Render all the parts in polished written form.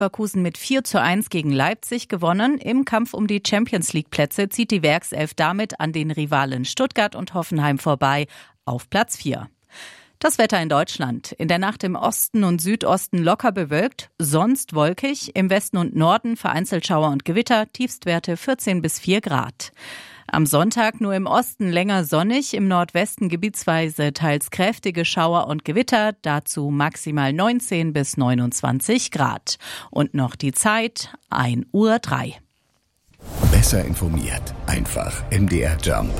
Leverkusen mit 4:1 gegen Leipzig gewonnen. Im Kampf um die Champions-League-Plätze zieht die Werkself damit an den Rivalen Stuttgart und Hoffenheim vorbei auf Platz 4. Das Wetter in Deutschland. In der Nacht im Osten und Südosten locker bewölkt, sonst wolkig. Im Westen und Norden vereinzelt Schauer und Gewitter, Tiefstwerte 14 bis 4 Grad. Am Sonntag nur im Osten länger sonnig, im Nordwesten gebietsweise teils kräftige Schauer und Gewitter, dazu maximal 19 bis 29 Grad. Und noch die Zeit, 1:03 Uhr. Besser informiert, einfach MDR Jump.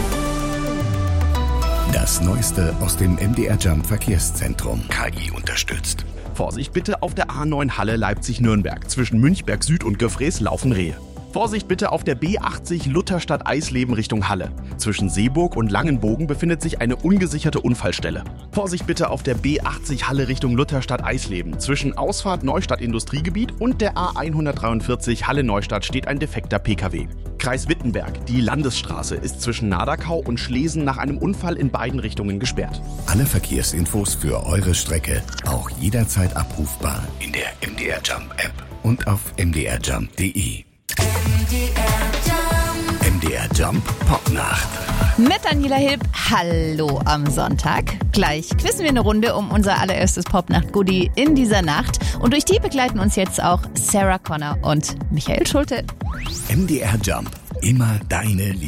Das Neueste aus dem MDR Jump Verkehrszentrum. KI unterstützt. Vorsicht bitte auf der A9 Halle Leipzig-Nürnberg. Zwischen Münchberg Süd und Gefrees laufen Rehe. Vorsicht bitte auf der B80 Lutherstadt-Eisleben Richtung Halle. Zwischen Seeburg und Langenbogen befindet sich eine ungesicherte Unfallstelle. Vorsicht bitte auf der B80 Halle Richtung Lutherstadt-Eisleben. Zwischen Ausfahrt Neustadt Industriegebiet und der A143 Halle Neustadt steht ein defekter PKW. Kreis Wittenberg, die Landesstraße ist zwischen Nadakau und Schlesen nach einem Unfall in beiden Richtungen gesperrt. Alle Verkehrsinfos für eure Strecke auch jederzeit abrufbar in der MDR Jump App und auf mdrjump.de. MDR Jump Popnacht. Mit Daniela Hilb, hallo am Sonntag. Gleich quizzen wir eine Runde um unser allererstes Popnacht-Goodie in dieser Nacht. Und durch die begleiten uns jetzt auch Sarah Connor und Michael Schulte. MDR Jump, immer deine Liebe.